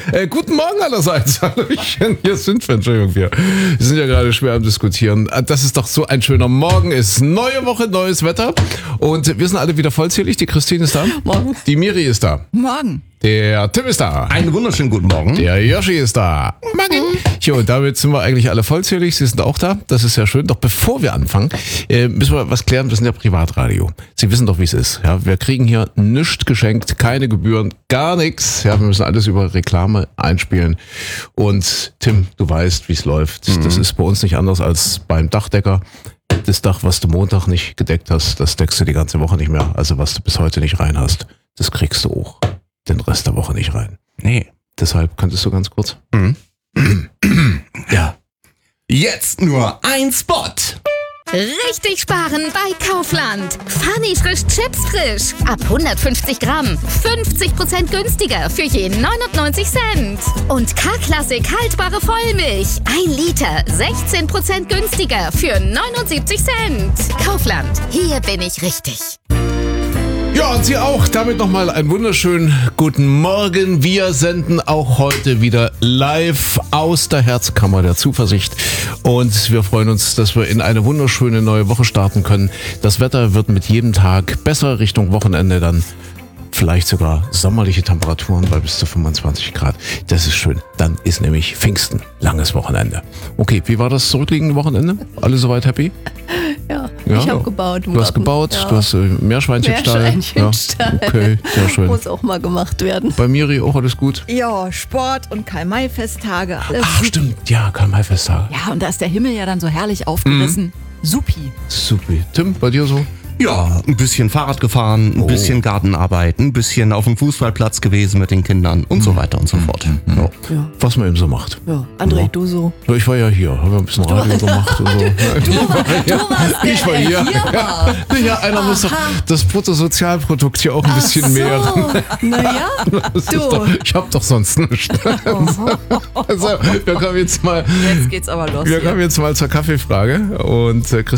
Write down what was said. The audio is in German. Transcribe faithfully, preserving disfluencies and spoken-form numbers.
Äh, guten Morgen allerseits. Hallöchen, hier sind wir. Entschuldigung, wir sind ja gerade schwer am Diskutieren. Das ist doch so ein schöner Morgen. Ist neue Woche, neues Wetter. Und wir sind alle wieder vollzählig. Die Christine ist da. Morgen. Die Miri ist da. Morgen. Der Tim ist da. Einen wunderschönen guten Morgen. Der Yoshi ist da. Morgen. Jo, damit sind wir eigentlich alle vollzählig. Sie sind auch da. Das ist ja schön. Doch bevor wir anfangen, äh, müssen wir was klären. Wir sind ja Privatradio. Sie wissen doch, wie es ist. Ja, wir kriegen hier nichts geschenkt, keine Gebühren, gar nichts. Ja, wir müssen alles über Reklame einspielen. Und Tim, du weißt, wie es läuft. Mhm. Das ist bei uns nicht anders als beim Dachdecker. Das Dach, was du Montag nicht gedeckt hast, das deckst du die ganze Woche nicht mehr. Also was du bis heute nicht rein hast, das kriegst du auch den Rest der Woche nicht rein. Nee. Deshalb könntest du ganz kurz. Mhm. Ja. Jetzt nur ein Spot. Richtig sparen bei Kaufland. Funny frisch Chips frisch. Ab hundertfünfzig Gramm. fünfzig Prozent günstiger für je neunundneunzig Cent. Und K-Klassik haltbare Vollmilch. ein Liter. sechzehn Prozent günstiger für neunundsiebzig Cent. Kaufland. Hier bin ich richtig. Ja, und Sie auch. Damit nochmal einen wunderschönen guten Morgen. Wir senden auch heute wieder live aus der Herzkammer der Zuversicht. Und wir freuen uns, dass wir in eine wunderschöne neue Woche starten können. Das Wetter wird mit jedem Tag besser Richtung Wochenende dann. Vielleicht sogar sommerliche Temperaturen bei bis zu fünfundzwanzig Grad. Das ist schön. Dann ist nämlich Pfingsten. Langes Wochenende. Okay, wie war das zurückliegende Wochenende? Alle soweit happy? Ja, Ja, ich habe ja. gebaut. Du hast gebaut, ja. du hast äh, Meerschweinchenstall. Meerschweinchenstall. Ja, okay, sehr schön. Muss auch mal gemacht werden. Bei Miri auch alles gut? Ja, Sport und Karl-May-Festtage. Alles Ach, supi. stimmt. Ja, Karl-May-Festtage. Ja, und da ist der Himmel ja dann so herrlich aufgerissen. Supi. Supi. Tim, bei dir so? Ja, ein bisschen Fahrrad gefahren, ein Oh. bisschen Gartenarbeit, ein bisschen auf dem Fußballplatz gewesen mit den Kindern und so weiter und so fort. Ja. Ja, Was man eben so macht. ja. André, Ja. du so. Ja, ich war ja hier, habe ein bisschen Radio gemacht und so. Du, warst Ich war hier. war. Ja, einer muss doch das Bruttosozialprodukt hier auch ein bisschen mehren. Naja, Das ist du. doch, ich hab doch sonst nichts. Also, wir kommen jetzt mal, Jetzt geht's aber los. wir hier. kommen jetzt mal zur Kaffeefrage und äh,